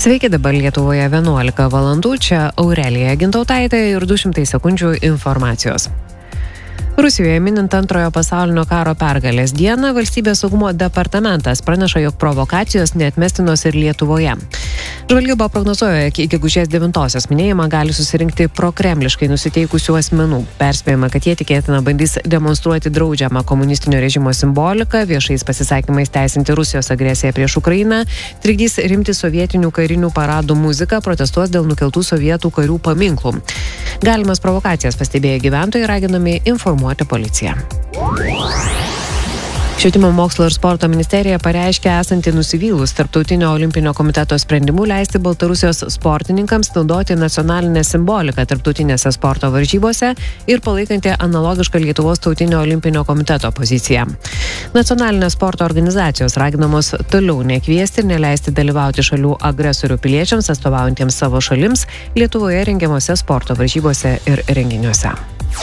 Sveiki, dabar Lietuvoje 11 valandų, čia Aurelija Gintautaitė ir 200 sekundžių informacijos. Rusijoje minint Antrojo pasaulinio karo pergalės dieną, Valstybės saugumo departamentas praneša, jog provokacijos neatmestinos ir Lietuvoje. Žvalgyba prognozuoja, jog iki gegužės 9-osios minėjimą gali susirinkti prokremliškai nusiteikusių asmenų. Perspėjama, kad jie tikėtina bandys demonstruoti draudžiamą komunistinio režimo simboliką, viešais pasisakymais teisinti Rusijos agresiją prieš Ukrainą, trikdys rimti sovietinių karinių paradų muziką, protestuos dėl nukeltų sovietų karių paminklų. Galimas provokacijas pastebėję gyventojai raginami informuoti policiją. Švietimo mokslo ir sporto ministerija pareiškė esanti nusivylus Tarptautinio olimpinio komiteto sprendimu leisti Baltarusijos sportininkams naudoti nacionalinę simboliką tarptautinėse sporto varžybose ir palaikanti analogišką Lietuvos Tautinio olimpinio komiteto poziciją. Nacionalinės sporto organizacijos raginamos toliau nekviesti ir neleisti dalyvauti šalių agresorių piliečiams atstovaujantiems savo šalims Lietuvoje rengiamose sporto varžybose ir renginiuose.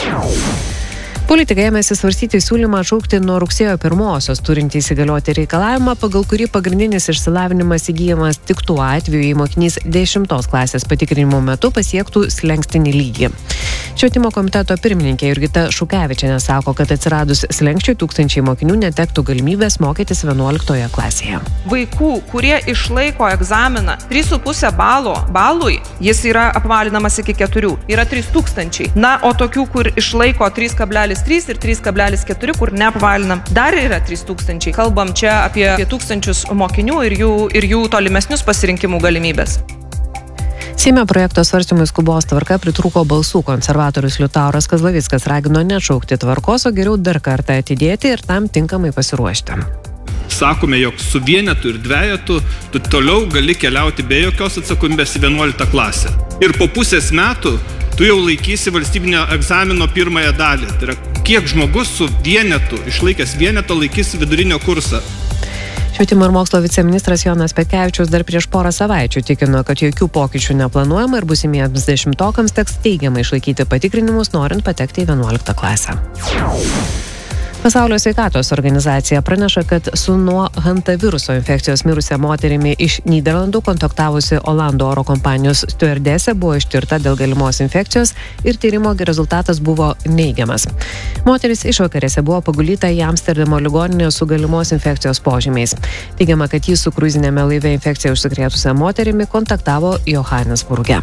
Politikai ėmėsi svarstyti siūlymą atšaukti nuo rugsėjo 1-osios turintį įsigalioti reikalavimą, pagal kurį pagrindinis išsilavinimas įgyjamas tik tuo atveju, jei mokinys 10 klasės patikrinimo metu pasiektų slenkstinį lygį. Švietimo komiteto pirmininkė Jurgita Šukevičienė sako, kad atsiradus slenkščiui tūkstančiai mokinių netektų galimybės mokytis 11 klasėje. Vaikų, kurie išlaiko egzaminą 3,5 balui, jis yra apvalinamas iki 4, yra 3000. Na, o tokių, kur išlaiko 3,3 ir 3,4, kur neapvalinam, dar yra 3000. Kalbam čia apie 1000 mokinių ir jų tolimesnius pasirinkimų galimybės. Seime projekto svarstymui skubos tvarka pritrūko balsų. Konservatorius Liutauras Kazlavickas ragino neatšaukti tvarkos, o geriau dar kartą atidėti ir tam tinkamai pasiruošti. Sakome, jog su vienetu ir dvejetu tu toliau gali keliauti be jokios atsakomybės į 11 klasę. Ir po pusės metų tu jau laikysi valstybinio egzamino pirmąją dalį. Tai yra, kiek žmogus su vienetu, išlaikęs vienetą, laikys vidurinio kursą. Švietimo ir mokslo viceministras Jonas Petkevičius dar prieš porą savaičių tikino, kad jokių pokyčių neplanuojama ir būsimiems 10-tokams teks teigiamai išlaikyti patikrinimus, norint patekti į 11 klasę. Pasaulio sveikatos organizacija praneša, kad su nuo hantaviruso infekcijos mirusią moterimi iš Nyderlandų kontaktavusi Olandų oro kompanijos stiuardesė buvo ištirta dėl galimos infekcijos ir tyrimo rezultatas buvo neigiamas. Moteris išvakarėse buvo paguldyta į Amsterdamo ligoninę su galimos infekcijos požymiais. Teigiama, kad jis su kruizinėme laive infekciją užsikrėtusią moterimi kontaktavo Johanesburge.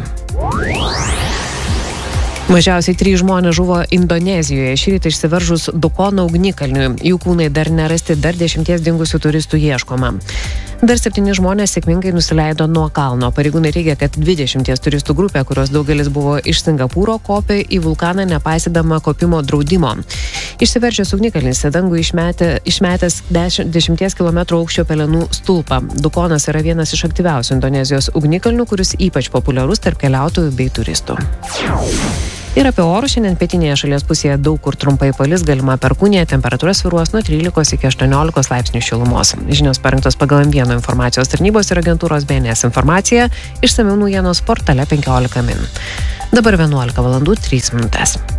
Mažiausiai 3 žmonės žuvo Indonezijoje šįryt išsiveržus Dukono ugnikalniui. Jų kūnai dar nerasti, dar 10 dingusių turistų ieškoma. Dar 7 žmonės sėkmingai nusileido nuo kalno. Pareigūnai teigia, kad 20 turistų grupė, kurios daugelis buvo iš Singapūro, kopė į vulkaną nepaisydama kopimo draudimo. Išsiveržęs ugnikalnis į dangų išmetęs 10 km aukščio pelenų stulpą. Dukonas yra vienas iš aktyviausių Indonezijos ugnikalnių, kuris ypač populiarus tarp keliautojų bei turistų. Ir apie orus šiandien pietinėje šalies pusėje daug kur trumpai palis, galima perkūnija, temperatūra svyruos nuo 13 iki 18 laipsnių šilumos. Žinios parengtos pagal M1 informacijos tarnybos ir agentūros BNS informacija, išsamiau naujienos portale 15 min. Dabar 11 valandų 3 minutės.